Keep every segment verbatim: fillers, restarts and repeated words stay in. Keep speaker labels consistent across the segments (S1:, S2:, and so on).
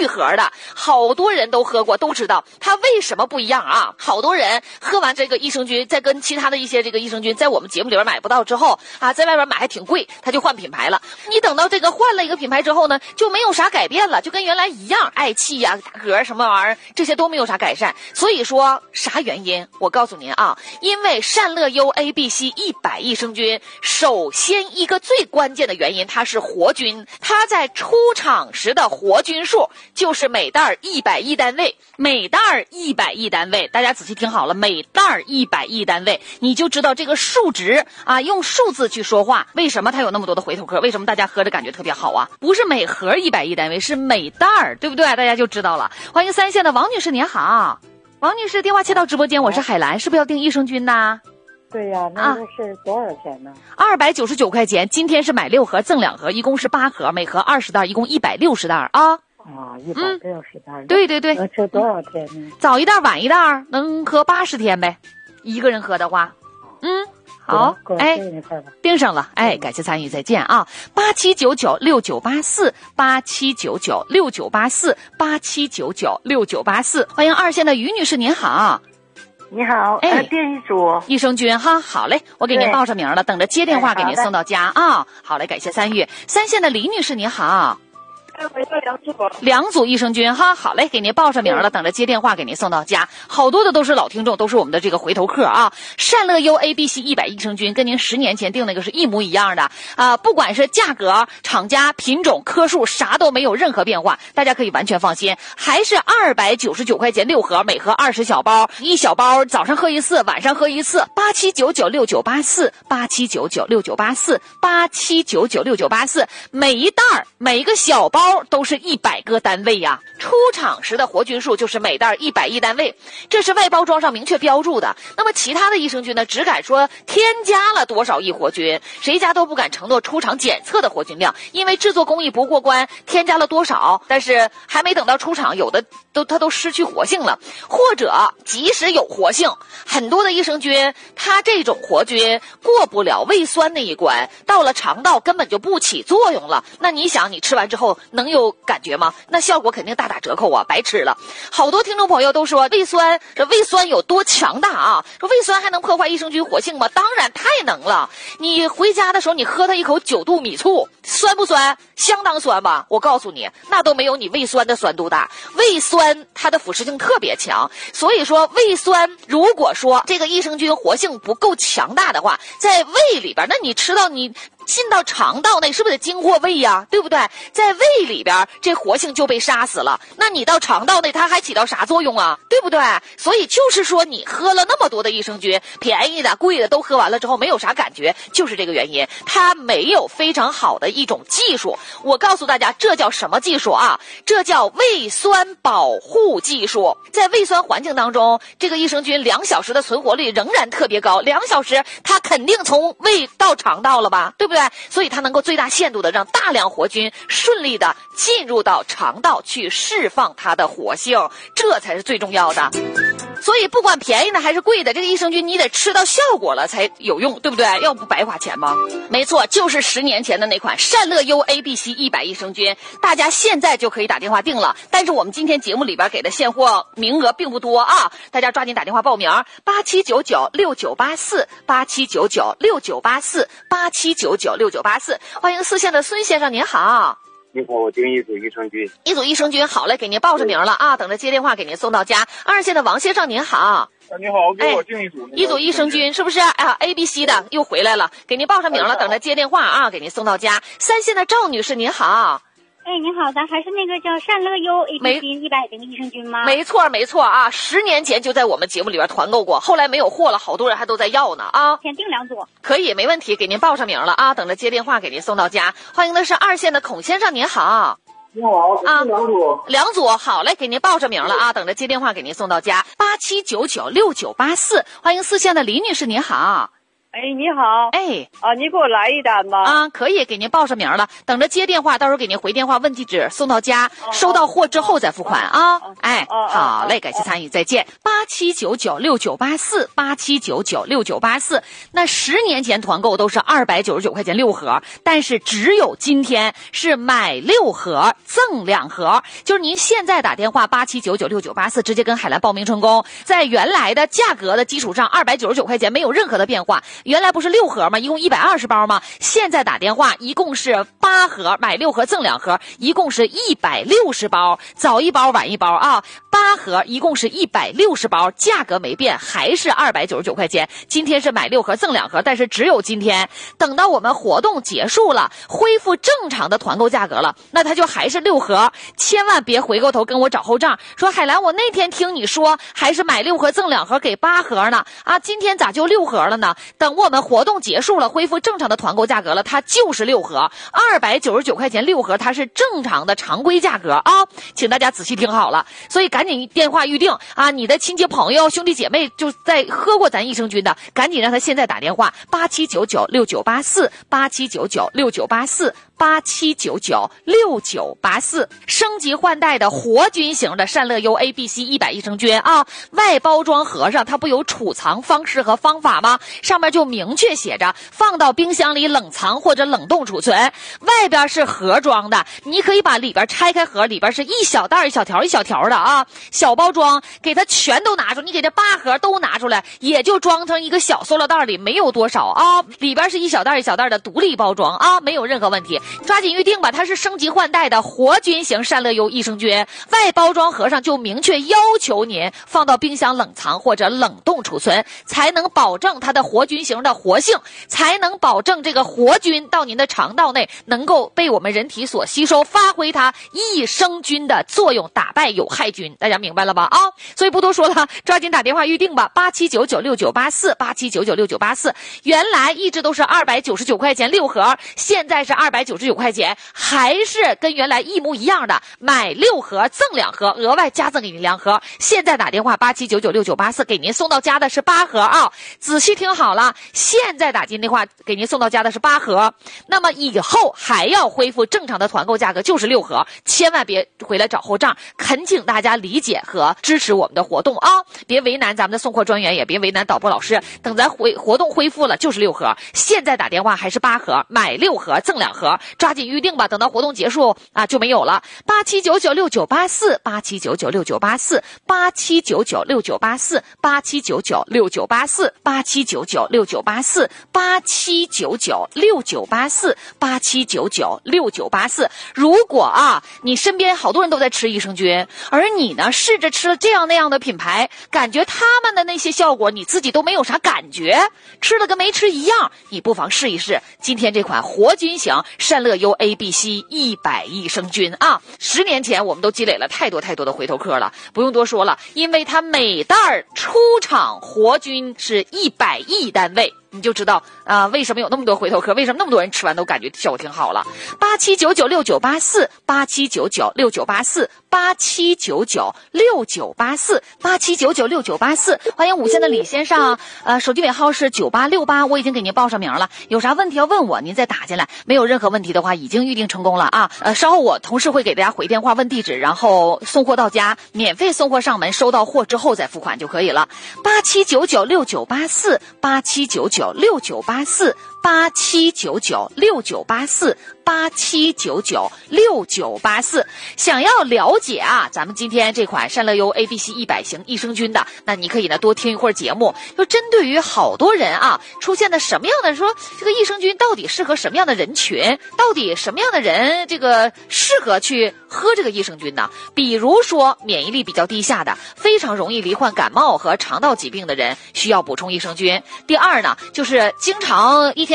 S1: 绿盒的，好多人都喝过，都知道它为什么不一样啊。好多人喝完这个益生菌，在跟其他的一些这个益生菌在我们节目里边买不到之后啊，在外边买还挺贵，他就换品牌了。你等到这个换了一个品牌之后呢，就没有啥改变了，就跟原来一样，嗳气呀、打嗝什么玩意儿，这些都没有啥改善。所以说啥原因？我告诉您啊，因为善乐优 A B C 一百益生菌，首先一个最关键的原因，它是活菌，它在出厂时的活菌数就是每袋一百亿单位，每袋一百亿单位，大家仔细听好了，每袋一百亿单位，你就知道这个数值啊，用数字去说话，为什么它有那么多的回头客？为什么大家喝着感觉特别好啊？不是每盒一百亿单位，是每袋儿，对不对？大家就知道了。欢迎三线的王女士，您好。王女士，电话切到直播间，我是海兰，是不是要订益生菌呢？
S2: 对呀、啊，那个是多少钱呢？
S1: 二百九十九块钱，今天是买六盒赠两盒，一共是八盒，每盒二十袋，一共一百六十袋啊。
S2: 啊，一百六十袋、嗯。
S1: 对对对。
S2: 能吃多少天呢？
S1: 早一袋晚一袋，能喝八十天呗。一个人喝的话，嗯。好，哎，盯上了，哎，感谢参与，再见啊！八七九九六九八四，八七九九六九八四，八七九九六九八四，欢迎二线的于女士，您好。
S3: 你好，哎，订一组
S1: 益生菌哈，好嘞，我给您报上名了，等着接电话给您送到家啊。好嘞，感谢参与。三线的李女士，您好。
S3: 我要两组，
S1: 两组益生菌哈，好嘞，给您报上名了，等着接电话给您送到家。好多的都是老听众，都是我们的这个回头客啊。善乐优 A B C 一百益生菌跟您十年前订那个是一模一样的啊，不管是价格、厂家、品种、颗数，啥都没有任何变化，大家可以完全放心。还是二百九十九块钱六盒，每盒二十小包，一小包早上喝一次，晚上喝一次。八七九九六九八四，八七九九六九八四，八七九九六九八四，每一袋每一个小包都是一百个单位呀、啊，出厂时的活菌数就是每袋一百亿单位，这是外包装上明确标注的。那么其他的益生菌呢，只敢说添加了多少亿活菌，谁家都不敢承诺出厂检测的活菌量，因为制作工艺不过关，添加了多少，但是还没等到出厂，有的都它都失去活性了，或者即使有活性，很多的益生菌它这种活菌过不了胃酸那一关，到了肠道根本就不起作用了。那你想，你吃完之后能有感觉吗？那效果肯定大打折扣啊，白吃了。好多听众朋友都说胃酸，这胃酸有多强大啊？说胃酸还能破坏益生菌活性吗？当然太能了。你回家的时候，你喝它一口九度米醋，酸不酸？相当酸吧？我告诉你，那都没有你胃酸的酸度大。胃酸它的腐蚀性特别强，所以说胃酸如果说这个益生菌活性不够强大的话，在胃里边，那你吃到你进到肠道内是不是得经过胃呀？对不对？在胃里边这活性就被杀死了，那你到肠道内它还起到啥作用啊？对不对？所以就是说你喝了那么多的益生菌，便宜的贵的都喝完了之后没有啥感觉，就是这个原因，它没有非常好的一种技术。我告诉大家，这叫什么技术啊？这叫胃酸保护技术。在胃酸环境当中，这个益生菌两小时的存活率仍然特别高，两小时它肯定从胃到肠道了吧？对不对？所以它能够最大限度的让大量活菌顺利的进入到肠道去释放它的活性，这才是最重要的。所以不管便宜的还是贵的，这个益生菌你得吃到效果了才有用，对不对？要不白花钱吗？没错，就是十年前的那款善乐优 A B C 一百益生菌，大家现在就可以打电话订了。但是我们今天节目里边给的现货名额并不多啊，大家抓紧打电话报名，八七九九六九八四，八七九九六九八四，八七九九六九八四。欢迎四线的孙先生，您好。
S4: 你好，我订一组益生菌。
S1: 一组益生菌，好嘞，给您报上名了啊，等着接电话给您送到家。二线的王先生您好。
S4: 啊，你好，给我订一组、哎、
S1: 一组益生菌是不是啊 ？A B C 的又回来了，给您报上名了，等着接电话啊，给您送到家。三线的赵女士您好。
S5: 哎，您好，咱还是那个叫善乐优 A B C 一百那个益生菌吗？
S1: 没错没错啊，十年前就在我们节目里边团购过，后来没有货了，好多人还都在要呢啊。
S5: 先订两组。
S1: 可以，没问题，给您报上名了啊，等着接电话给您送到家。欢迎的是二线的孔先生您好。
S4: 你好，啊，两组，
S1: 两组，好嘞，给您报上名了啊，等着接电话给您送到家。八七九九六九八四，欢迎四线的李女士您好。
S3: 哎，你好。
S1: 哎，
S3: 啊，你给我来一单吧。
S1: 啊，可以，给您报上名了，等着接电话，到时候给您回电话问地址，送到家，哦、收到货之后再付款啊。哦、哎，哦、好嘞，感谢参与，再见。八七九九六九八四，八七九九六九八四。那十年前团购都是二百九十九块钱六盒，但是只有今天是买六盒赠两盒，就是您现在打电话八七九九六九八四，直接跟海澜报名成功，在原来的价格的基础上，二百九十九块钱没有任何的变化。原来不是六盒吗？一共一百二十包吗？现在打电话一共是八盒，买六盒赠两盒，一共是一百六十包，早一包晚一包啊。八盒一共是一百六十包，价格没变，还是二百九十九块钱。今天是买六盒赠两盒，但是只有今天，等到我们活动结束了，恢复正常的团购价格了，那它就还是六盒。千万别回过头跟我找后账，说海澜，我那天听你说还是买六盒赠两盒给八盒呢，啊，今天咋就六盒了呢？等我们活动结束了，恢复正常的团购价格了，它就是六盒，二百九十九块钱六盒，它是正常的常规价格啊，请大家仔细听好了。所以赶紧电话预定啊，你的亲戚朋友兄弟姐妹就在喝过咱益生菌的，赶紧让他现在打电话八七九九六九八四，八七九九六九八四，八七九九六九八四。升级换代的活菌型的善乐优 A B C 一百益生菌啊，外包装盒上它不有储藏方式和方法吗？上面就明确写着放到冰箱里冷藏或者冷冻储存，外边是盒装的，你可以把里边拆开盒，里边是一小袋一小条一小条的啊，小包装给它全都拿出，你给这八盒都拿出来，也就装成一个小塑料袋里，没有多少啊，里边是一小袋一小袋的独立包装啊，没有任何问题，抓紧预定吧。它是升级换代的活菌型善乐优益生菌，外包装盒上就明确要求您放到冰箱冷藏或者冷冻储存，才能保证它的活菌型的活性，才能保证这个活菌到您的肠道内能够被我们人体所吸收，发挥它益生菌的作用，打败有害菌。大家明白了吧啊？所以不多说了，抓紧打电话预定吧，八七九九六九八四，八七九九六九八四。原来一直都是二百九十九块钱六盒，现在是二百九十九块钱，还是跟原来一模一样的，买六盒赠两盒，额外加赠给您两盒。现在打电话八七九九六九八四，给您送到家的是八盒啊！仔细听好了，现在打进电话给您送到家的是八盒，那么以后还要恢复正常的团购价格就是六盒，千万别回来找后账，恳请大家理解和支持我们的活动啊！别为难咱们的送货专员，也别为难导播老师，等咱回活动恢复了就是六盒，现在打电话还是八盒，买六盒赠两盒，抓紧预定吧，等到活动结束啊就没有了。八七九九六九八四，八七九九六九八四，八七九九六九八四，八七九九六九八四，八七九九六九八四，八七九九六九八四，八七九九六九八四。如果啊，你身边好多人都在吃益生菌，而你呢试着吃了这样那样的品牌，感觉他们的那些效果你自己都没有啥感觉，吃了跟没吃一样，你不妨试一试今天这款活菌型善乐优 A B C 一百益生菌啊！十年前我们都积累了太多太多的回头客了，不用多说了，因为它每袋出厂活菌是一百亿单位，你就知道啊、呃，为什么有那么多回头客，为什么那么多人吃完都感觉效果挺好了。八七九九六九八四，八七九九六九八四，八七九九六九八四，八七九九六九八四。欢迎五线的李先生，呃，手机尾号是九八六八，我已经给您报上名了，有啥问题要问我，您再打进来。没有任何问题的话，已经预定成功了啊。呃，稍后我同事会给大家回电话问地址，然后送货到家，免费送货上门，收到货之后再付款就可以了。八七九九六九八四，八七九九六九八四，八七九九六九八四，八七九九六九八四。想要了解啊，咱们今天这款善乐优 A B C 一百型益生菌的，那你可以呢多听一会儿节目。就针对于好多人啊，出现的什么样的说这个益生菌到底适合什么样的人群，到底什么样的人这个适合去喝这个益生菌呢？比如说免疫力比较低下的，非常容易罹患感冒和肠道疾病的人，需要补充益生菌。第二呢，就是经常一天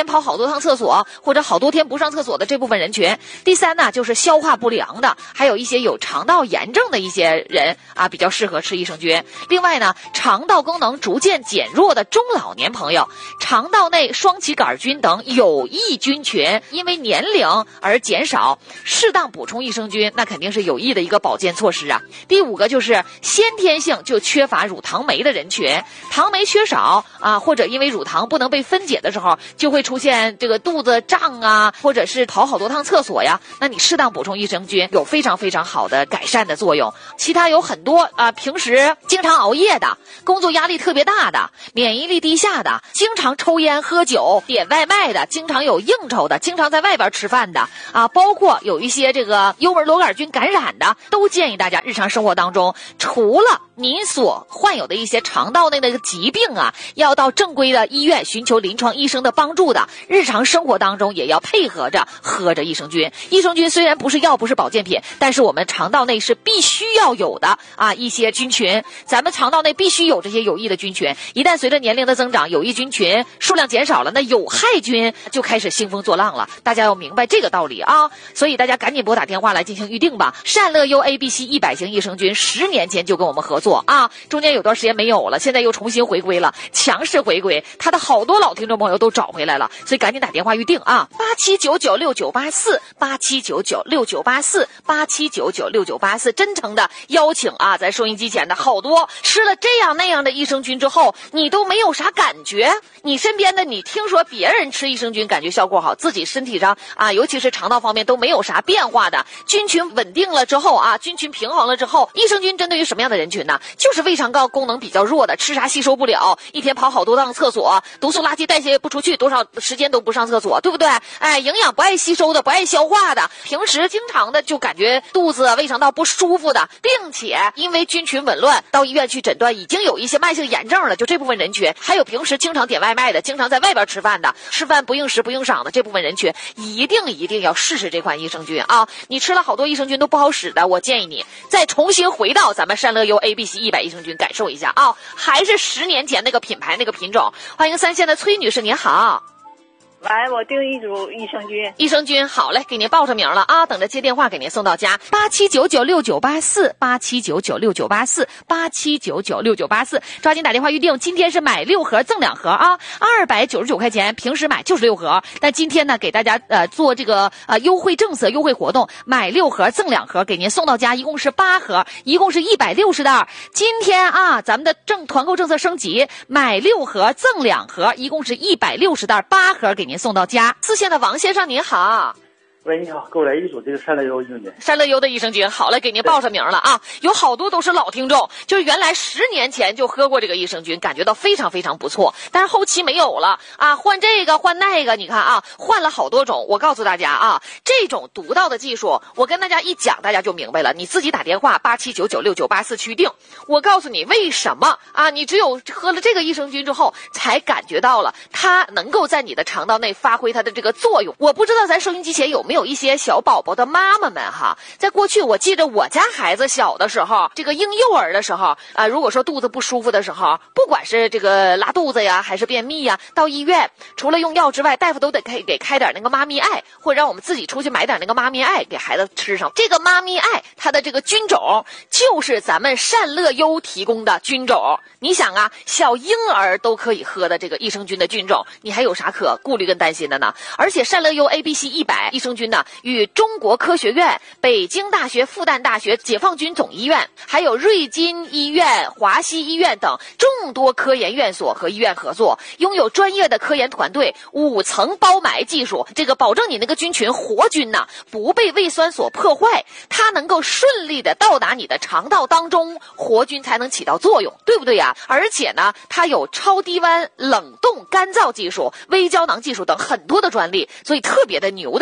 S1: 天跑好多趟厕所，或者好多天不上厕所的这部分人群。第三呢，就是消化不良的，还有一些有肠道炎症的一些人啊，比较适合吃益生菌。另外呢，肠道功能逐渐减弱的中老年朋友，肠道内双歧杆菌等有益菌群因为年龄而减少，适当补充益生菌，那肯定是有益的一个保健措施啊。第五个就是先天性就缺乏乳糖酶的人群，糖酶缺少啊，或者因为乳糖不能被分解的时候，就会出现这个肚子胀啊，或者是跑好多趟厕所呀，那你适当补充益生菌有非常非常好的改善的作用。其他有很多啊，平时经常熬夜的，工作压力特别大的，免疫力低下的，经常抽烟喝酒点外卖的，经常有应酬的，经常在外边吃饭的啊，包括有一些这个幽门螺杆菌感染的，都建议大家日常生活当中，除了您所患有的一些肠道内的疾病啊，要到正规的医院寻求临床医生的帮助的，日常生活当中也要配合着喝着益生菌。益生菌虽然不是药，不是保健品，但是我们肠道内是必须要有的啊一些菌群，咱们肠道内必须有这些有益的菌群。一旦随着年龄的增长，有益菌群数量减少了，那有害菌就开始兴风作浪了。大家要明白这个道理啊，所以大家赶紧拨打电话来进行预定吧。善乐优 A B C 一百型益生菌十年前就跟我们合作啊，中间有段时间没有了，现在又重新回归了，强势回归，他的好多老听众朋友都找回来了，所以赶紧打电话预定啊，八七九九六九八四，八七九九六九八四，八七九九六九八四，真诚的邀请啊，在收音机前的好多吃了这样那样的益生菌之后，你都没有啥感觉，你身边的你听说别人吃益生菌感觉效果好，自己身体上啊，尤其是肠道方面都没有啥变化的，菌群稳定了之后啊，菌群平衡了之后，益生菌针对于什么样的人群呢？就是胃肠道功能比较弱的，吃啥吸收不了，一天跑好多趟厕所，毒素垃圾代谢不出去，多少时间都不上厕所，对不对？哎，营养不爱吸收的，不爱消化的，平时经常的就感觉肚子胃肠道不舒服的，并且因为菌群紊乱到医院去诊断已经有一些慢性炎症了，就这部分人群，还有平时经常点外卖的，经常在外边吃饭的，吃饭不应时不应晌的这部分人群，一定一定要试试这款益生菌啊！你吃了好多益生菌都不好使的，我建议你再重新回到咱们善乐优 A B C 一百益生菌感受一下啊，还是十年前那个品牌那个品种。欢迎三线的崔女士，您好。
S3: 喂，我订一组益生菌。
S1: 益生菌好嘞，给您报上名了啊，等着接电话给您送到家。八七九九六九八四，八七九九六九八四，八七九九六九八四，抓紧打电话预定。今天是买六盒赠两盒啊，二百九十九块钱，平时买就是六盒，但今天呢给大家呃做这个呃优惠政策优惠活动，买六盒赠两盒，给您送到家，一共是八盒，一共是一百六十袋。今天啊，咱们的政团购政策升级，买六盒赠两盒，一共是一百六十袋，八盒给您。您送到家。四线的王先生您好。
S6: 喂，你好，给我来一组这个善乐优益生菌。
S1: 善乐优的益生菌，好嘞，给您报上名了啊！有好多都是老听众，就是原来十年前就喝过这个益生菌，感觉到非常非常不错，但是后期没有了啊，换这个换那个，你看啊，换了好多种。我告诉大家啊，这种独到的技术，我跟大家一讲，大家就明白了。你自己打电话八七九九六九八四去定。我告诉你为什么啊？你只有喝了这个益生菌之后，才感觉到了它能够在你的肠道内发挥它的这个作用。我不知道咱收音机前有没有没有一些小宝宝的妈妈们哈，在过去我记得我家孩子小的时候，这个婴幼儿的时候啊、呃，如果说肚子不舒服的时候，不管是这个拉肚子呀，还是便秘呀，到医院除了用药之外，大夫都得给给开点那个妈咪爱，或者让我们自己出去买点那个妈咪爱给孩子吃上。这个妈咪爱它的这个菌种就是咱们善乐优提供的菌种。你想啊，小婴儿都可以喝的这个益生菌的菌种，你还有啥可顾虑跟担心的呢？而且善乐优 A B C 一百益生菌呢，与中国科学院、北京大学、复旦大学、解放军总医院，还有瑞金医院、华西医院等众多科研院所和医院合作，拥有专业的科研团队，五层包埋技术，这个保证你那个菌群活菌呐，不被胃酸所破坏，它能够顺利的到达你的肠道当中，活菌才能起到作用，对不对呀？而且呢，它有超低温冷冻干燥技术、微胶囊技术等很多的专利，所以特别的牛的一款益生菌。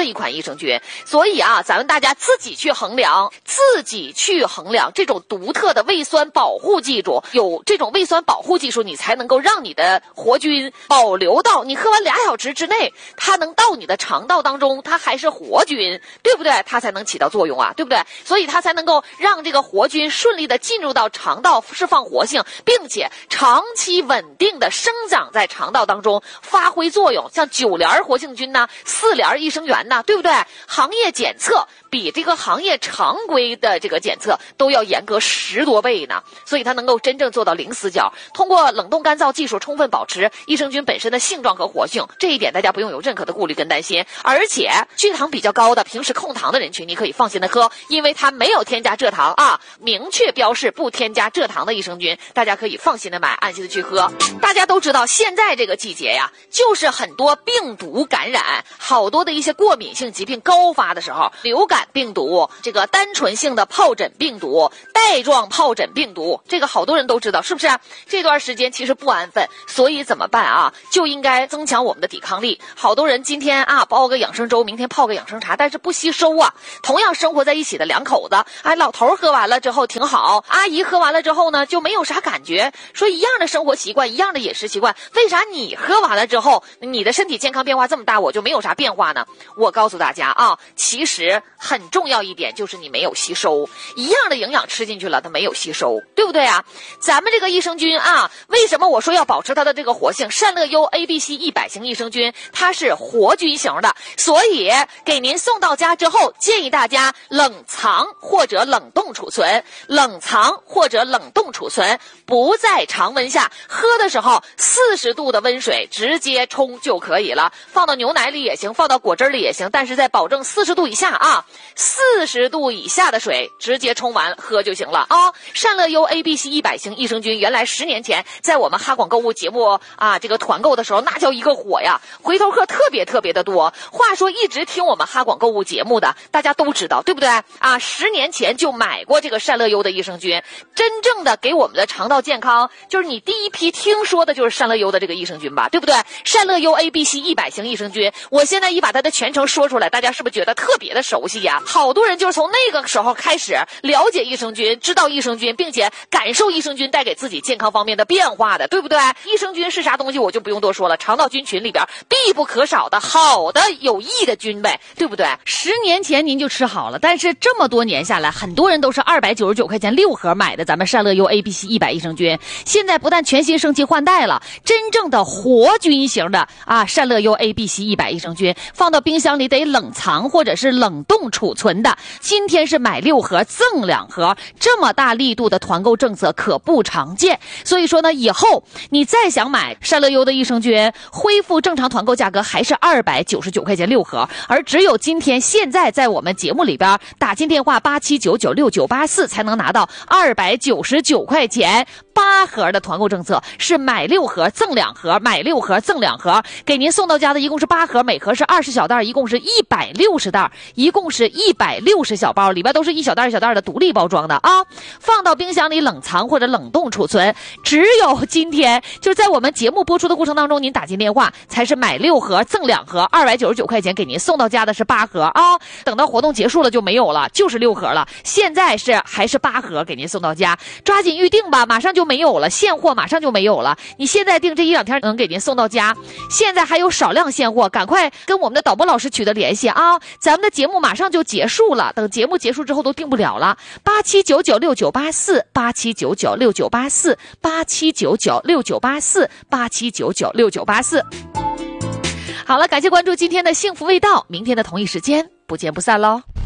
S1: 生菌。所以啊，咱们大家自己去衡量，自己去衡量这种独特的胃酸保护技术，有这种胃酸保护技术，你才能够让你的活菌保留到你喝完俩小时之内，它能到你的肠道当中，它还是活菌，对不对？它才能起到作用啊，对不对？所以它才能够让这个活菌顺利的进入到肠道，释放活性，并且长期稳定的生长在肠道当中，发挥作用。像九联活性菌呐、四联益生元呐，对不对？行业检测比这个行业常规的这个检测都要严格十多倍呢，所以它能够真正做到零死角。通过冷冻干燥技术，充分保持益生菌本身的性状和活性，这一点大家不用有任何的顾虑跟担心。而且血糖比较高的、平时控糖的人群，你可以放心的喝，因为它没有添加蔗糖啊，明确标示不添加蔗糖的益生菌，大家可以放心的买，安心的去喝。大家都知道，现在这个季节呀，就是很多病毒感染，好多的一些过敏性疾病高发的时候，流感病毒、这个单纯性的疱疹病毒、带状疱疹病毒，这个好多人都知道，是不是啊？这段时间其实不安分，所以怎么办啊？就应该增强我们的抵抗力。好多人今天啊煲个养生粥，明天泡个养生茶，但是不吸收啊。同样生活在一起的两口子，哎，老头喝完了之后挺好，阿姨喝完了之后呢就没有啥感觉。说一样的生活习惯，一样的饮食习惯，为啥你喝完了之后，你的身体健康变化这么大，我就没有啥变化呢？我告诉大家啊，其实很重要一点就是你没有吸收，一样的营养吃进去了，它没有吸收，对不对啊？咱们这个益生菌啊，为什么我说要保持它的这个活性？善乐优 A B C 一百型益生菌，它是活菌型的，所以给您送到家之后，建议大家冷藏或者冷冻储存，冷藏或者冷冻储存，不在常温下。喝的时候四十度的温水直接冲就可以了，放到牛奶里也行，放到果汁里也行，但是在保证四十度以下啊，四十度以下的水直接冲完喝就行了啊。善乐优 A B C 一百型益生菌，原来十年前在我们哈广购物节目啊这个团购的时候，那叫一个火呀，回头客特别特别的多。话说一直听我们哈广购物节目的大家都知道，对不对啊？十年前就买过这个善乐优的益生菌，真正的给我们的肠道健康，就是你第一批听说的就是善乐优的这个益生菌吧，对不对？善乐优 A B C 一百型益生菌，我现在一把它的全程说出来，大家是不是觉得特别的熟悉呀？好多人就是从那个时候开始了解益生菌，知道益生菌，并且感受益生菌带给自己健康方面的变化的，对不对？益生菌是啥东西我就不用多说了，肠道菌群里边必不可少的好的有益的菌呗，对不对？十年前您就吃好了，但是这么多年下来，很多人都是二百九十九块钱六盒买的咱们善乐优 A B C 一百益生菌，现在不但全新升级换代了，真正的活菌型的啊善乐优 A B C 一百益生菌，放到冰箱里得冷藏或者是冷冻储存的。今天是买六盒赠两盒，这么大力度的团购政策可不常见。所以说呢，以后你再想买善乐优的益生菌，恢复正常团购价格还是二百九十九块钱六盒，而只有今天现在在我们节目里边打进电话八七九九六九八四才能拿到二百九十九块钱八盒的团购政策，是买六盒赠两盒，买六盒赠两盒，给您送到家的一共是八盒，每盒是二十小袋，一共是一百六十袋，一共是一百六十小包，里边都是一小袋一小袋的独立包装的啊，放到冰箱里冷藏或者冷冻储存。只有今天就是在我们节目播出的过程当中，您打进电话才是买六盒赠两盒，二百九十九块钱给您送到家的是八盒啊，等到活动结束了就没有了，就是六盒了。现在是还是八盒给您送到家，抓紧预定吧，马上就没有了，现货马上就没有了。你现在订这一两天能给您送到家，现在还有少量现货，赶快跟我们的导播老师取得联系啊！咱们的节目马上就结束了，等节目结束之后都订不了了。八七九九六九八四，八七九九六九八四，八七九九六九八四，八七九九六九八四。好了，感谢关注今天的幸福味道，明天的同一时间不见不散喽。